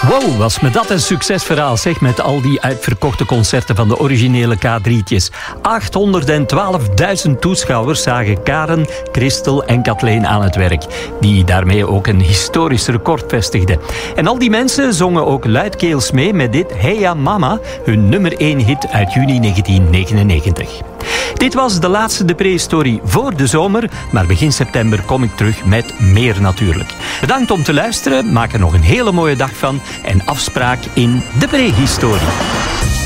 Wow, was me dat een succesverhaal, zeg, met al die uitverkochte concerten van de originele K3'tjes. 812.000 toeschouwers zagen Karen, Christel en Kathleen aan het werk, die daarmee ook een historisch record vestigden. En al die mensen zongen ook luidkeels mee met dit Hey Ya Mama, hun nummer 1 hit uit juni 1999. Dit was de laatste De Prehistorie voor de zomer, maar begin september kom ik terug met meer natuurlijk. Bedankt om te luisteren, maak er nog een hele mooie dag van en afspraak in De Prehistorie.